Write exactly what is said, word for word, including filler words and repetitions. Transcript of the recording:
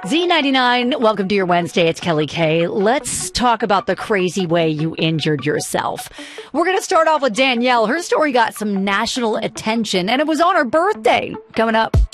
Z ninety-nine, welcome to your Wednesday. It's Kelly K. Let's talk about the crazy way you injured yourself. We're going to start off with Danielle. Her story got some national attention, and it was on her birthday. Coming up.